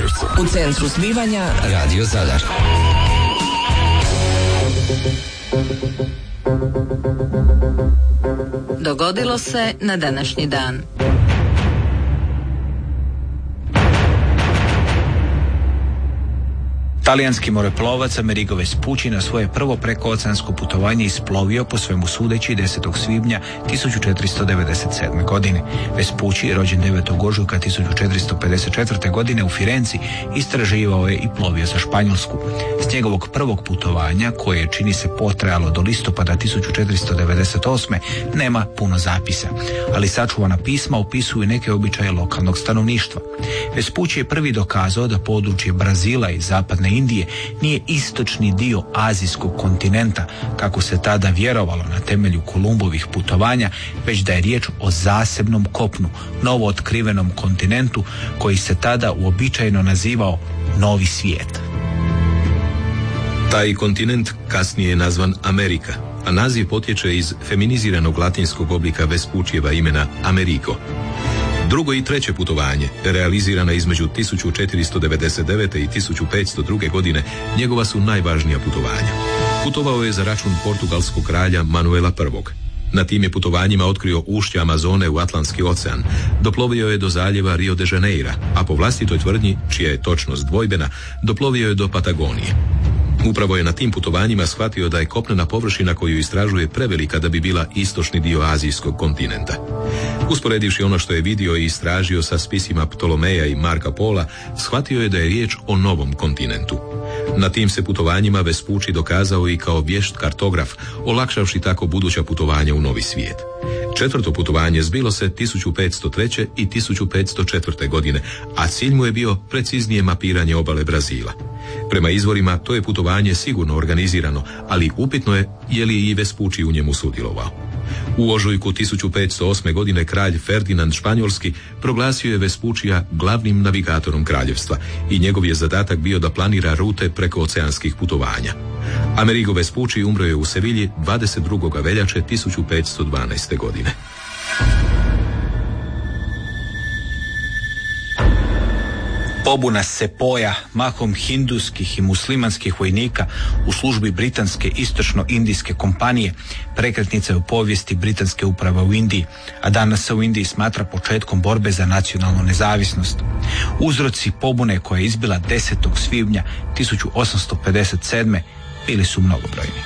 U centru zbivanja Radio Zadar. Dogodilo se na današnji dan. Talijanski moreplovac Amerigo Vespucci na svoje prvo prekooceansko putovanje isplovio po svemu sudeći 10. svibnja 1497. godine. Vespucci, rođen 9. ožujka 1454. godine u Firenci, istraživao je i plovio za Španjolsku. S njegovog prvog putovanja, koje čini se potrajalo do listopada 1498. nema puno zapisa, ali sačuvana pisma opisuju neke običaje lokalnog stanovništva. Vespucci je prvi dokazao da područje Brazila i zapadne Indije nije istočni dio azijskog kontinenta, kako se tada vjerovalo na temelju Kolumbovih putovanja, već da je riječ o zasebnom kopnu, novo otkrivenom kontinentu koji se tada uobičajeno nazivao Novi svijet. Taj kontinent kasnije je nazvan Amerika, a naziv potječe iz feminiziranog latinskog oblika Vespuccijeva imena Amerigo. Drugo i treće putovanje, realizirana između 1499. i 1502. godine, njegova su najvažnija putovanja. Putovao je za račun portugalskog kralja Manuela I. Na tim je putovanjima otkrio ušća Amazone u Atlantski ocean, doplovio je do zaljeva Rio de Janeira, a po vlastitoj tvrdnji, čija je točnost dvojbena, doplovio je do Patagonije. Upravo je na tim putovanjima shvatio da je kopnena površina koju istražuje prevelika da bi bila istočni dio azijskog kontinenta. Usporedivši ono što je vidio i istražio sa spisima Ptolomeja i Marka Pola, shvatio je da je riječ o novom kontinentu. Na tim se putovanjima Vespucci dokazao i kao vješt kartograf, olakšavši tako buduća putovanja u novi svijet. Četvrto putovanje zbilo se 1503. i 1504. godine, a cilj mu je bio preciznije mapiranje obale Brazila. Prema izvorima, to je putovanje sigurno organizirano, ali upitno je li i Vespucci u njemu sudjelovao. U ožujku 1508. godine kralj Ferdinand Španjolski proglasio je Vespuccija glavnim navigatorom kraljevstva i njegov je zadatak bio da planira rute preko oceanskih putovanja. Amerigo Vespucci umro je u Sevilji 22. veljače 1512. godine. Pobuna sepoja, mahom hinduskih i muslimanskih vojnika u službi britanske istočno-indijske kompanije, prekretnica je u povijesti britanske uprave u Indiji, a danas se u Indiji smatra početkom borbe za nacionalnu nezavisnost. Uzroci pobune koja je izbila 10. svibnja 1857. bili su mnogobrojni.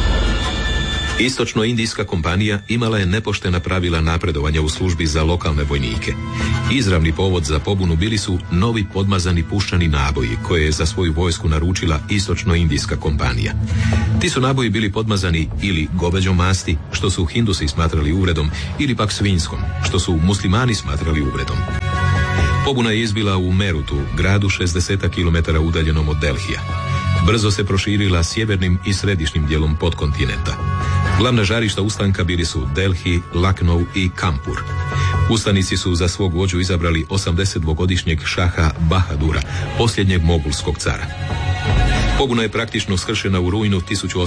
Istočno-indijska kompanija imala je nepoštena pravila napredovanja u službi za lokalne vojnike. Izravni povod za pobunu bili su novi podmazani puščani naboji koje je za svoju vojsku naručila Istočno-indijska kompanija. Ti su naboji bili podmazani ili goveđom masti, što su Hindusi smatrali uvredom, ili pak svinjskom, što su muslimani smatrali uvredom. Pobuna je izbila u Merutu, gradu 60 km udaljenom od Delhija. Brzo se proširila sjevernim i središnjim dijelom podkontinenta. Glavna žarišta ustanka bili su Delhi, Lucknow i Kanpur. Ustanici su za svog vođu izabrali 82-godišnjeg šaha Bahadura, posljednjeg mogulskog cara. Pobuna je praktično skršena u rujnu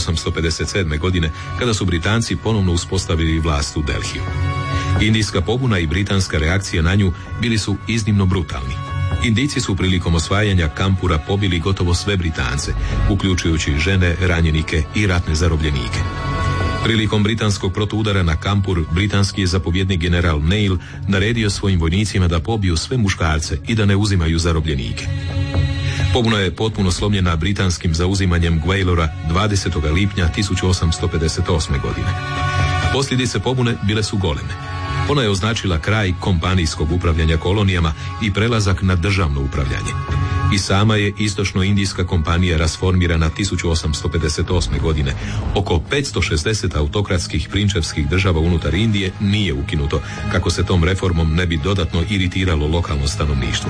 1857. godine, kada su Britanci ponovno uspostavili vlast u Delhiju. Indijska pobuna i britanska reakcija na nju bili su iznimno brutalni. Indijci su prilikom osvajanja Kanpura pobili gotovo sve Britance, uključujući žene, ranjenike i ratne zarobljenike. Prilikom britanskog protuudara na Kanpur, britanski je zapovjednik general Neil naredio svojim vojnicima da pobiju sve muškarce i da ne uzimaju zarobljenike. Pobuna je potpuno slomljena britanskim zauzimanjem Gwalora 20. lipnja 1858. godine. Posljedice pobune bile su goleme. Ona je označila kraj kompanijskog upravljanja kolonijama i prelazak na državno upravljanje. I sama je Istočno-indijska kompanija rasformirana 1858. godine. Oko 560 autokratskih prinčevskih država unutar Indije nije ukinuto, kako se tom reformom ne bi dodatno iritiralo lokalno stanovništvo.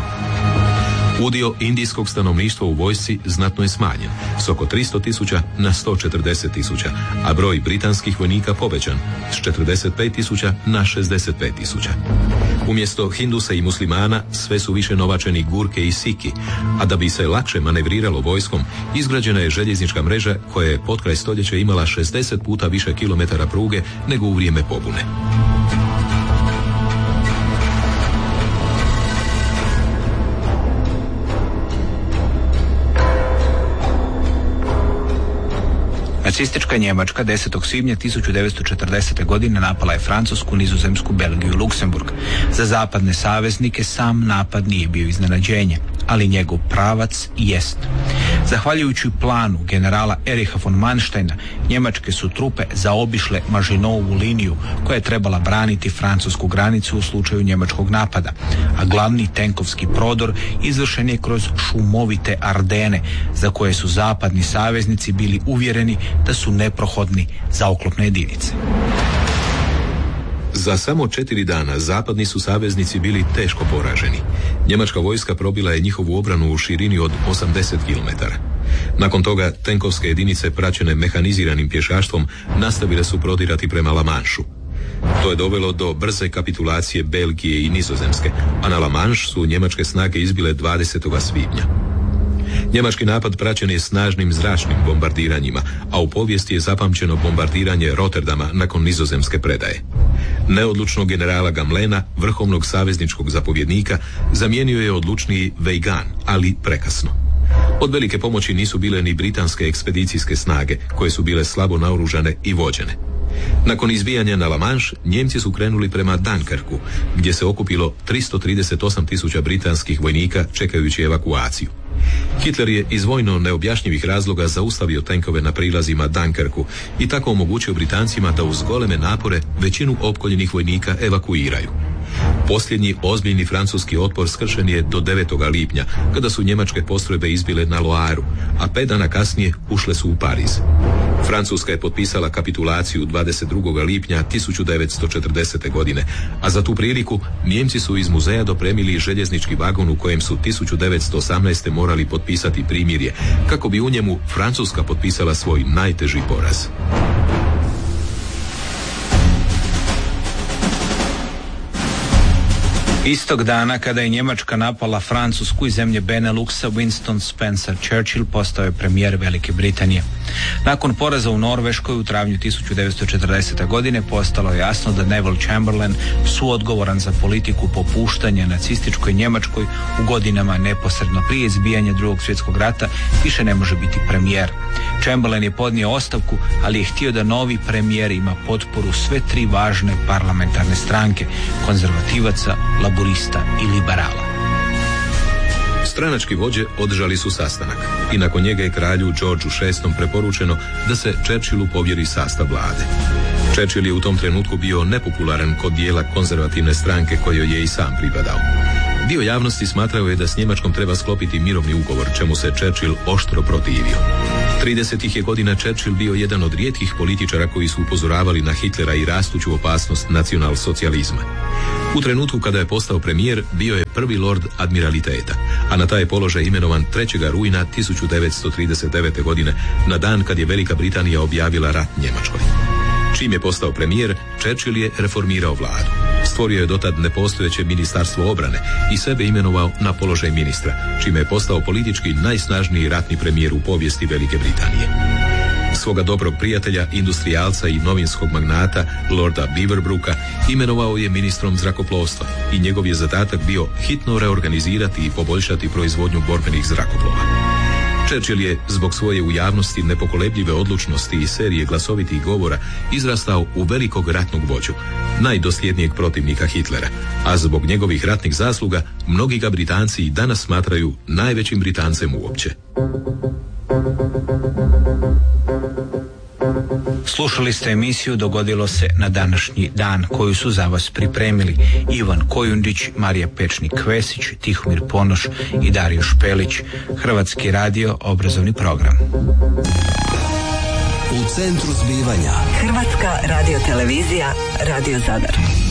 Udio indijskog stanovništva u vojsci znatno je smanjen, s oko 300.000 na 140.000, a broj britanskih vojnika povećan s 45.000 na 65.000. Umjesto Hindusa i muslimana sve su više novačeni Gurke i Siki, a da bi se lakše manevriralo vojskom, izgrađena je željeznička mreža koja je potkraj stoljeća imala 60 puta više kilometara pruge nego u vrijeme pobune. Nacistička Njemačka 10. svibnja 1940. godine napala je Francusku, Nizozemsku, Belgiju i Luksemburg. Za zapadne saveznike sam napad nije bio iznenađenje, ali njegov pravac jest. Zahvaljujući planu generala Ericha von Mansteina, njemačke su trupe zaobišle Maginot-ovu liniju koja je trebala braniti francusku granicu u slučaju njemačkog napada, a glavni tenkovski prodor izvršen je kroz šumovite Ardene, za koje su zapadni saveznici bili uvjereni da su neprohodni za oklopne jedinice. Za samo 4 dana zapadni su saveznici bili teško poraženi. Njemačka vojska probila je njihovu obranu u širini od 80 km. Nakon toga tenkovske jedinice praćene mehaniziranim pješaštvom nastavile su prodirati prema La Manšu. To je dovelo do brze kapitulacije Belgije i Nizozemske, a na La Manš su njemačke snage izbile 20. svibnja. Njemački napad praćen je snažnim zračnim bombardiranjima, a u povijesti je zapamćeno bombardiranje Rotterdama nakon nizozemske predaje. Neodlučnog generala Gamlena, vrhovnog savezničkog zapovjednika, zamijenio je odlučniji Weygand, ali prekasno. Od velike pomoći nisu bile ni britanske ekspedicijske snage, koje su bile slabo naoružane i vođene. Nakon izbijanja na La Manche, Njemci su krenuli prema Dunkerku, gdje se okupilo 338.000 britanskih vojnika čekajući evakuaciju. Hitler je iz vojno neobjašnjivih razloga zaustavio tenkove na prilazima Dunkerku i tako omogućio Britancima da uz goleme napore većinu opkoljenih vojnika evakuiraju. Posljednji ozbiljni francuski otpor skršen je do 9. lipnja, kada su njemačke postrojbe izbile na Loaru, a 5 dana kasnije ušle su u Pariz. Francuska je potpisala kapitulaciju 22. lipnja 1940. godine, a za tu priliku Njemci su iz muzeja dopremili željeznički vagon u kojem su 1918. morali potpisati primirje, kako bi u njemu Francuska potpisala svoj najteži poraz. Istog dana kada je Njemačka napala Francusku iz zemlje Beneluxa, Winston Spencer Churchill postao je premijer Velike Britanije. Nakon poraza u Norveškoj u travnju 1940. godine postalo je jasno da Neville Chamberlain, suodgovoran za politiku popuštanja nacističkoj Njemačkoj u godinama neposredno prije izbijanja Drugog svjetskog rata, više ne može biti premijer. Chamberlain je podnio ostavku, ali je htio da novi premijer ima potporu sve 3 važne parlamentarne stranke, konzervativaca, laburista i liberala. Stranački vođe održali su sastanak i nakon njega je kralju Georgeu VI preporučeno da se Churchillu povjeri sastav vlade. Churchill je u tom trenutku bio nepopularan kod dijela konzervativne stranke kojoj je i sam pripadao. Dio javnosti smatrao je da s Njemačkom treba sklopiti mirovni ugovor, čemu se Churchill oštro protivio. 30. je godina Churchill bio jedan od rijetkih političara koji su upozoravali na Hitlera i rastuću opasnost nacionalsocijalizma. U trenutku kada je postao premijer, bio je prvi lord admiraliteta, a na taj položaj imenovan 3. rujna 1939. godine, na dan kad je Velika Britanija objavila rat Njemačkoj. Čim je postao premijer, Churchill je reformirao vladu. Stvorio je dotad nepostojeće ministarstvo obrane i sebe imenovao na položaj ministra, čime je postao politički najsnažniji ratni premijer u povijesti Velike Britanije. Svoga dobrog prijatelja, industrijalca i novinskog magnata, lorda Beaverbrooka, imenovao je ministrom zrakoplovstva i njegov je zadatak bio hitno reorganizirati i poboljšati proizvodnju borbenih zrakoplova. Churchill je zbog svoje u javnosti nepokolebljive odlučnosti i serije glasovitih govora izrastao u velikog ratnog vođu, najdosljednijeg protivnika Hitlera, a zbog njegovih ratnih zasluga mnogi ga Britanci i danas smatraju najvećim Britancem uopće. Slušali ste emisiju Dogodilo se na današnji dan, koju su za vas pripremili Ivan Kojundić, Marija Pečnik-Kvesić, Tihomir Ponoš i Dario Špelić. Hrvatski radio, obrazovni program. U centru zbivanja Hrvatska radiotelevizija, Radio Zadar.